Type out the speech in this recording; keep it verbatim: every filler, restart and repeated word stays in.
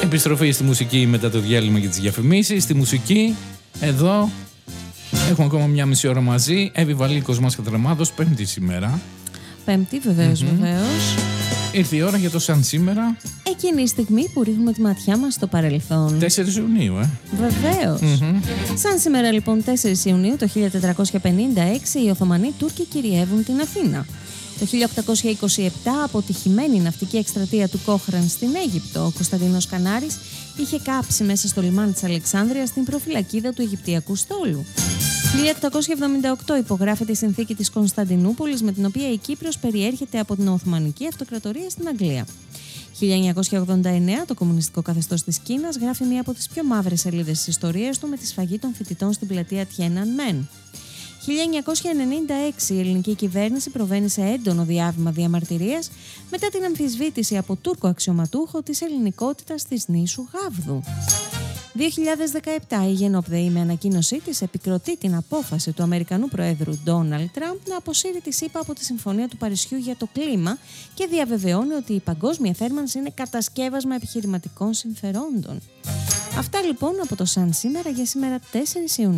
Επιστροφή στη μουσική μετά το διάλειμμα για τις διαφημίσεις. Στη μουσική, εδώ έχουμε ακόμα μια μισή ώρα μαζί. Εύη Βαλίκος, Μάσκα Τρεμάδος, Πέμπτη σήμερα. Πέμπτη, βεβαίως, mm-hmm. βεβαίως. Ήρθε η ώρα για το σαν σήμερα. Εκείνη η στιγμή που ρίχνουμε τη ματιά μας στο παρελθόν. τέσσερις Ιουνίου, ε. Βεβαίως. Mm-hmm. Σαν σήμερα λοιπόν τέσσερις Ιουνίου το χίλια τετρακόσια πενήντα έξι οι Οθωμανοί Τούρκοι κυριεύουν την Αθήνα. Το χίλια οκτακόσια είκοσι επτά, αποτυχημένη ναυτική εκστρατεία του Κόχραν στην Αίγυπτο, ο Κωνσταντίνος Κανάρης είχε κάψει μέσα στο λιμάνι της Αλεξάνδρειας την προφυλακίδα του Αιγυπτιακού στόλου. χίλια οκτακόσια εβδομήντα οκτώ υπογράφεται η συνθήκη της Κωνσταντινούπολης, με την οποία η Κύπρος περιέρχεται από την Οθωμανική Αυτοκρατορία στην Αγγλία. χίλια εννιακόσια ογδόντα εννέα, το κομμουνιστικό καθεστώς της Κίνας γράφει μία από τις πιο μαύρες σελίδες της ιστορίας του με τη σφαγή των φοιτητών στην πλατεία Τιέναν-Μεν. χίλια εννιακόσια ενενήντα έξι η ελληνική κυβέρνηση προβαίνει σε έντονο διάβημα διαμαρτυρίας μετά την αμφισβήτηση από Τούρκο αξιωματούχο της ελληνικότητας της νήσου Γάβδου. δύο χιλιάδες δεκαεπτά η Γενόπδεη με ανακοίνωσή της επικροτεί την απόφαση του Αμερικανού Προέδρου Ντόναλντ Τραμπ να αποσύρει τη ΣΥΠΑ από τη Συμφωνία του Παρισιού για το κλίμα και διαβεβαιώνει ότι η παγκόσμια θέρμανση είναι κατασκεύασμα επιχειρηματικών συμφερόντων. Αυτά λοιπόν από το Σαν σήμερα για σήμερα τέσσερις Ιουνίου.